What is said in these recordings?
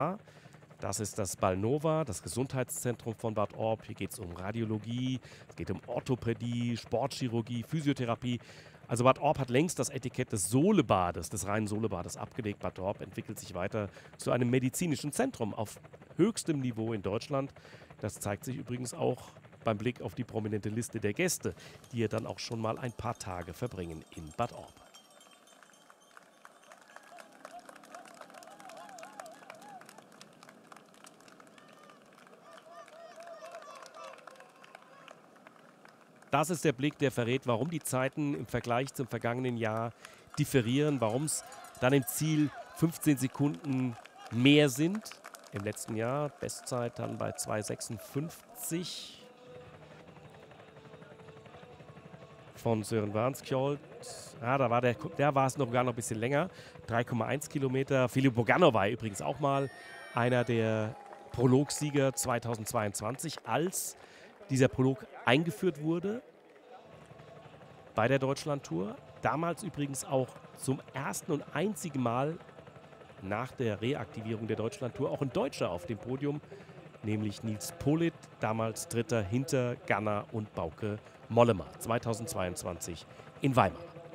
Das ist das Balnova, das Gesundheitszentrum von Bad Orb. Hier geht es um Radiologie, es geht um Orthopädie, Sportchirurgie, Physiotherapie. Also Bad Orb hat längst das Etikett des Solebades, des reinen Solebades abgelegt. Bad Orb entwickelt sich weiter zu einem medizinischen Zentrum auf höchstem Niveau in Deutschland. Das zeigt sich übrigens auch beim Blick auf die prominente Liste der Gäste, die hier dann auch schon mal ein paar Tage verbringen in Bad Orb. Das ist der Blick, der verrät, warum die Zeiten im Vergleich zum vergangenen Jahr differieren, warum es dann im Ziel 15 Sekunden mehr sind. Im letzten Jahr Bestzeit dann bei 2,56 von Søren Varnskjold. Ja, da war es noch ein bisschen länger. 3,1 Kilometer. Filip Boganov war übrigens auch mal einer der Prologsieger 2022, als dieser Prolog eingeführt wurde bei der Deutschlandtour. Damals übrigens auch zum ersten und einzigen Mal nach der Reaktivierung der Deutschlandtour auch ein Deutscher auf dem Podium, nämlich Nils Politt, damals Dritter hinter Ganna und Bauke Mollema, 2022 in Weimar.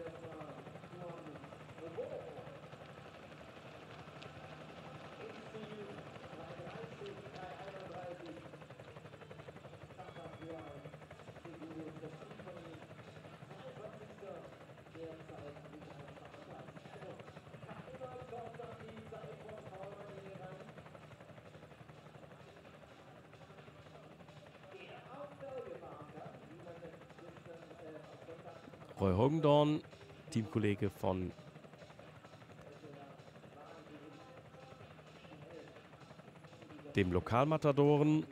Roy Hoogendoorn, Teamkollege von dem Lokalmatadoren,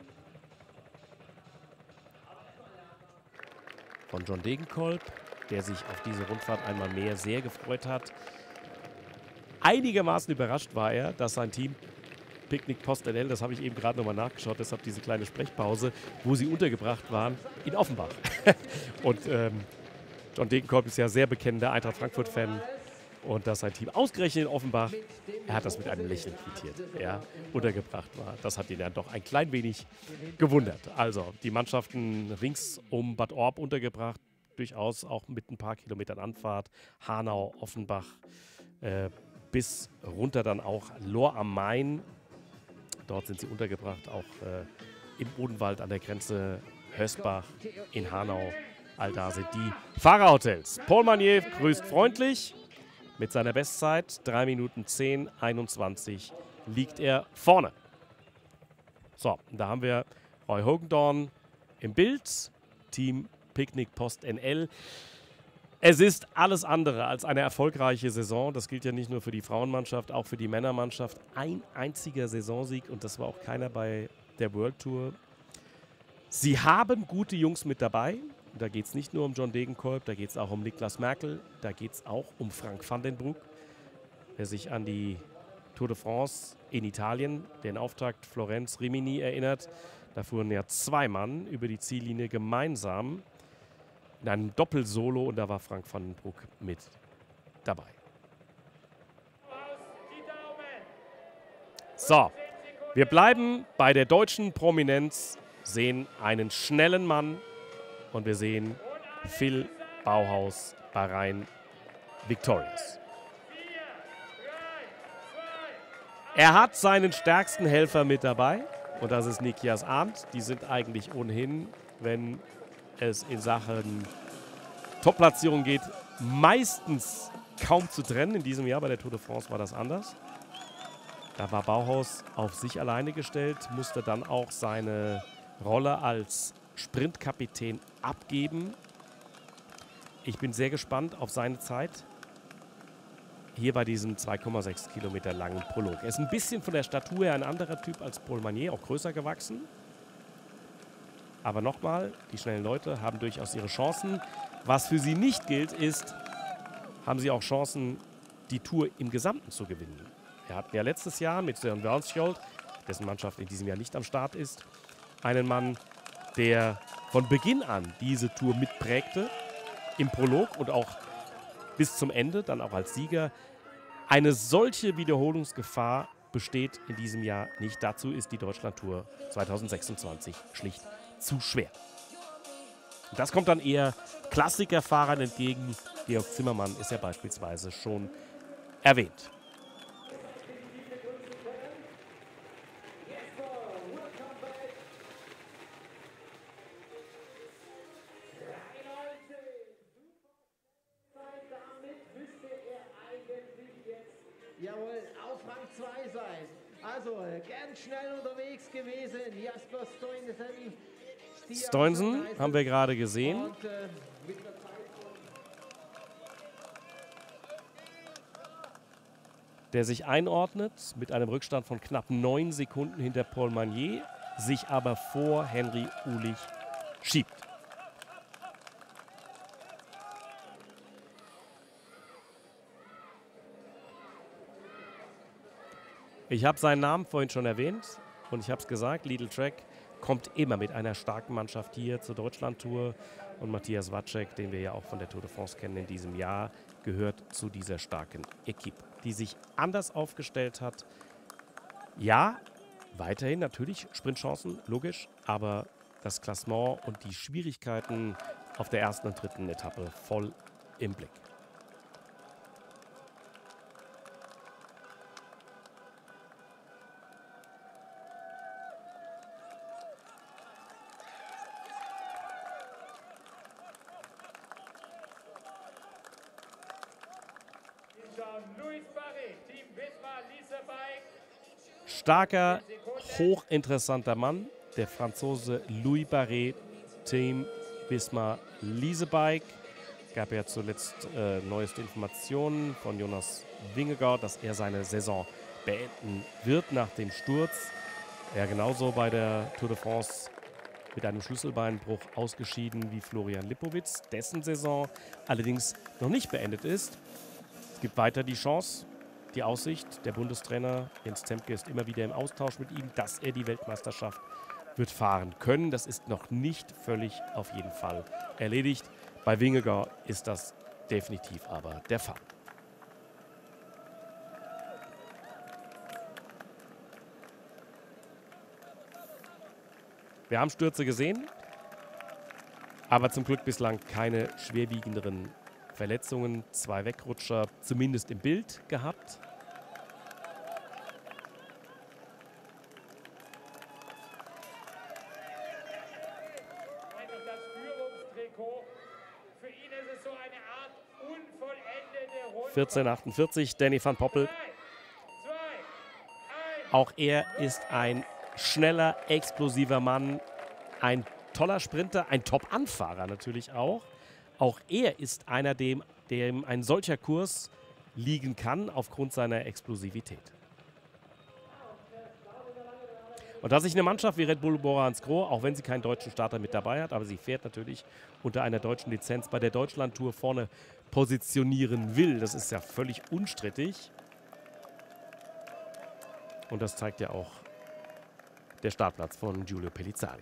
von John Degenkolb, der sich auf diese Rundfahrt einmal mehr sehr gefreut hat. Einigermaßen überrascht war er, dass sein Team Picknick Post NL, das habe ich eben gerade nochmal nachgeschaut, deshalb diese kleine Sprechpause, wo sie untergebracht waren, in Offenbach. Und John Degenkolb ist ja sehr bekennender Eintracht Frankfurt-Fan und dass sein Team ausgerechnet in Offenbach, er hat das mit einem Lächeln quittiert, ja, untergebracht war. Das hat ihn dann doch ein klein wenig gewundert. Also die Mannschaften rings um Bad Orb untergebracht, durchaus auch mit ein paar Kilometern Anfahrt, Hanau, Offenbach, bis runter dann auch Lohr am Main. Dort sind sie untergebracht, auch im Odenwald an der Grenze, Hösbach, in Hanau. All da sind die Fahrerhotels. Paul Magnier grüßt freundlich. Mit seiner Bestzeit 3 Minuten 10, 21 liegt er vorne. So, da haben wir Roy Hoogendoorn im Bild. Team Picknick Post NL. Es ist alles andere als eine erfolgreiche Saison. Das gilt ja nicht nur für die Frauenmannschaft, auch für die Männermannschaft. Ein einziger Saisonsieg und das war auch keiner bei der World Tour. Sie haben gute Jungs mit dabei. Da geht es nicht nur um John Degenkolb, da geht es auch um Niklas Merkel, da geht es auch um Frank van den Broek, wer sich an die Tour de France in Italien, den Auftakt Florenz-Rimini erinnert. Da fuhren ja 2 Mann über die Ziellinie gemeinsam in einem Doppelsolo und da war Frank van den Broek mit dabei. So, wir bleiben bei der deutschen Prominenz, sehen einen schnellen Mann. Und wir sehen Phil Bauhaus Bahrain Victorious. Er hat seinen stärksten Helfer mit dabei. Und das ist Nikias Arndt. Die sind eigentlich ohnehin, wenn es in Sachen Top-Platzierung geht, meistens kaum zu trennen. In diesem Jahr bei der Tour de France war das anders. Da war Bauhaus auf sich alleine gestellt, musste dann auch seine Rolle als Sprintkapitän abgeben. Ich bin sehr gespannt auf seine Zeit hier bei diesem 2,6 Kilometer langen Prolog. Er ist ein bisschen von der Statur her ein anderer Typ als Paul Magnier, auch größer gewachsen. Aber nochmal, die schnellen Leute haben durchaus ihre Chancen. Was für sie nicht gilt, ist, haben sie auch Chancen, die Tour im Gesamten zu gewinnen. Wir hatten ja letztes Jahr mit Søren Varnskjold, dessen Mannschaft in diesem Jahr nicht am Start ist, einen Mann, der von Beginn an diese Tour mitprägte, im Prolog und auch bis zum Ende, dann auch als Sieger. Eine solche Wiederholungsgefahr besteht in diesem Jahr nicht. Dazu ist die Deutschlandtour 2026 schlicht zu schwer. Das kommt dann eher Klassikerfahrern entgegen. Georg Zimmermann ist ja beispielsweise schon erwähnt. Jawohl, auf Rang 2 sein. Also, ganz schnell unterwegs gewesen. Jasper Stoinsen. Stoinsen haben wir gerade gesehen. Und, mit der Zeit der sich einordnet mit einem Rückstand von knapp 9 Sekunden hinter Paul Magnier, sich aber vor Henry Ulich schiebt. Ich habe seinen Namen vorhin schon erwähnt und ich habe es gesagt, Lidl Trek kommt immer mit einer starken Mannschaft hier zur Deutschlandtour und Matthias Wacek, den wir ja auch von der Tour de France kennen in diesem Jahr, gehört zu dieser starken Equipe, die sich anders aufgestellt hat. Ja, weiterhin natürlich Sprintchancen, logisch, aber das Klassement und die Schwierigkeiten auf der ersten und dritten Etappe voll im Blick. Starker, hochinteressanter Mann, der Franzose Louis Barret, Team Visma Leasebike. Gab ja zuletzt neueste Informationen von Jonas Vingegaard, dass er seine Saison beenden wird nach dem Sturz. Er genauso bei der Tour de France mit einem Schlüsselbeinbruch ausgeschieden wie Florian Lipowitz, dessen Saison allerdings noch nicht beendet ist. Es gibt weiter die Chance, die Aussicht, der Bundestrainer Jens Zemke ist immer wieder im Austausch mit ihm, dass er die Weltmeisterschaft wird fahren können. Das ist noch nicht völlig auf jeden Fall erledigt. Bei Vingegaard ist das definitiv aber der Fall. Wir haben Stürze gesehen, aber zum Glück bislang keine schwerwiegenderen Verletzungen. 2 Wegrutscher, zumindest im Bild gehabt. Das Führungstrikot. Für ihn ist es so eine Art unvollendete Runde. 14:48, Danny van Poppel. 2, 1. Auch er ist ein schneller, explosiver Mann, ein toller Sprinter, ein Top-Anfahrer natürlich auch. Auch er ist einer, dem ein solcher Kurs liegen kann aufgrund seiner Explosivität. Und dass sich eine Mannschaft wie Red Bull Bora-Hansgrohe, auch wenn sie keinen deutschen Starter mit dabei hat, aber sie fährt natürlich unter einer deutschen Lizenz bei der Deutschlandtour vorne positionieren will, das ist ja völlig unstrittig. Und das zeigt ja auch der Startplatz von Giulio Pellizzari.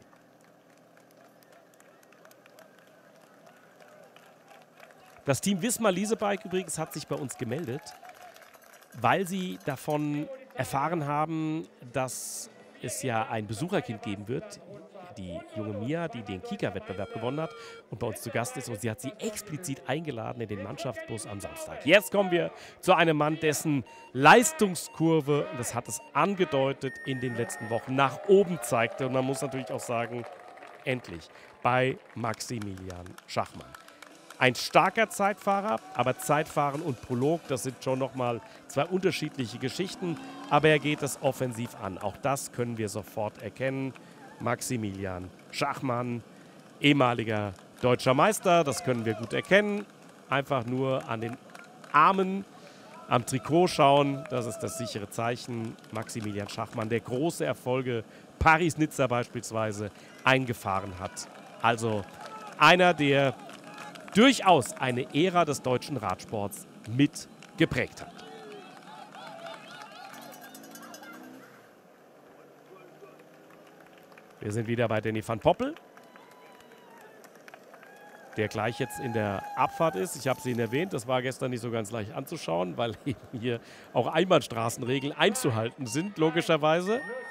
Das Team Visma Leasebike übrigens hat sich bei uns gemeldet, weil sie davon erfahren haben, dass es ja ein Besucherkind geben wird, die junge Mia, die den Kika-Wettbewerb gewonnen hat und bei uns zu Gast ist. Und sie hat sie explizit eingeladen in den Mannschaftsbus am Samstag. Jetzt kommen wir zu einem Mann, dessen Leistungskurve, und das hat es angedeutet in den letzten Wochen, nach oben zeigte. Und man muss natürlich auch sagen, endlich bei Maximilian Schachmann. Ein starker Zeitfahrer, aber Zeitfahren und Prolog, das sind schon nochmal 2 unterschiedliche Geschichten. Aber er geht es offensiv an. Auch das können wir sofort erkennen. Maximilian Schachmann, ehemaliger deutscher Meister, das können wir gut erkennen. Einfach nur an den Armen am Trikot schauen, das ist das sichere Zeichen. Maximilian Schachmann, der große Erfolge, Paris-Nizza beispielsweise, eingefahren hat. Also einer, der durchaus eine Ära des deutschen Radsports mit geprägt hat. Wir sind wieder bei Danny van Poppel. der gleich jetzt in der Abfahrt ist. Ich habe es Ihnen erwähnt, das war gestern nicht so ganz leicht anzuschauen, weil eben hier auch Einbahnstraßenregeln einzuhalten sind, logischerweise.